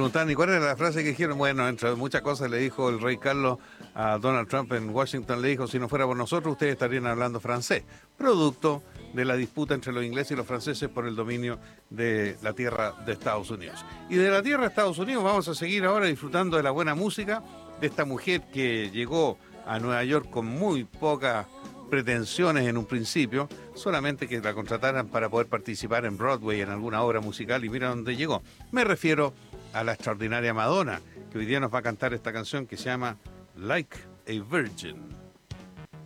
preguntaban, ¿y cuál era la frase que dijeron? Bueno, entre muchas cosas le dijo el rey Carlos a Donald Trump en Washington, le dijo, si no fuera por nosotros, ustedes estarían hablando francés, producto de la disputa entre los ingleses y los franceses por el dominio de la tierra de Estados Unidos. Y de la tierra de Estados Unidos vamos a seguir ahora disfrutando de la buena música de esta mujer que llegó a Nueva York con muy pocas pretensiones en un principio, solamente que la contrataran para poder participar en Broadway en alguna obra musical y mira dónde llegó. Me refiero a la extraordinaria Madonna, que hoy día nos va a cantar esta canción que se llama Like a Virgin.